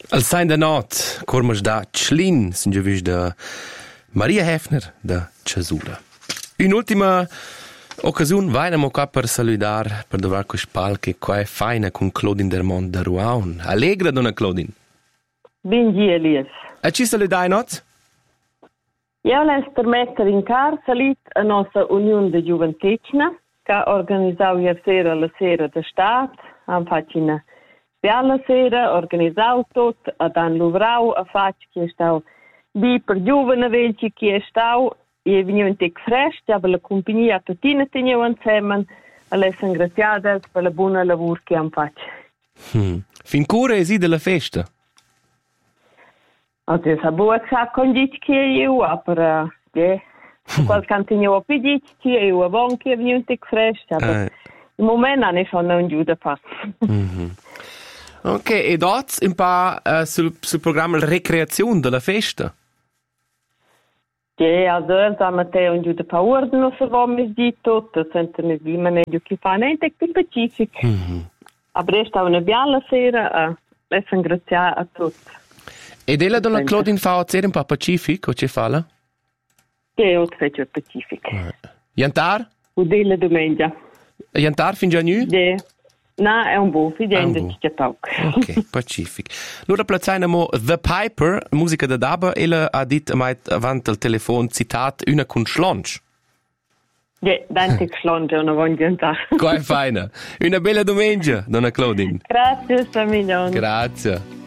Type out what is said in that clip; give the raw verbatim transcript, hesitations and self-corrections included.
Al sein da not, cormas da Tschlin, sind già vis da Maria Hefner da Cesura. Un'ultima occasione vainamo qua per saludar, per dovar quel palche qua è faina con Claudine Dermont da Ruaun. Allegra, donna Claudine. Ben dia, Elias. E ci saludai not? Io les permettere in car salit a nostra Unione de Juventecna, che ha organizzato ieri sera la sera da Stat, han fatto una bella sera, organizzato tutto, ad han luvrau a fatto che è stato di per giovane velci che è stato, e è venuto in tec fresco, aber la compagnia tutina tenevo insieme, a les ingraziadas per la buona lavoro che han fatto. Hmm. Fin cura è sì della festa? Also, es hat gut gesagt, kann ich io, aber, ja, qualche anno più di che io a banchi è venuto fresh, aber im Moment non è schon un giuda pass. Mm-hmm. Ok, e dots un po' uh, sul, sul programma Recreazione della festa? Ja, also, da Matteo un giuda pa ordine, se vamos di tutto, senza ne di maneggio che fa niente più specifico. Mm-hmm. Aber è stata una bella sera, uh, les ringraziare a tutti. Ed ella donna Claudine fa un po' pacifico, o ce fa la? Che è oltre pacifico. Jantar? O della domenica. Jantar fin già nu? Ja. No, è un buon figlio che tocca. Ok, pacific. Allora plazzaiamo The Piper, musica da Daba, ella ha detto mai avanti al telefono, citat, una con schlonch. Ja, dante schlonch, una buona giornata. Qua è feina. Una bella domenica, donna Claudine. Grazie, Samignon. Grazie.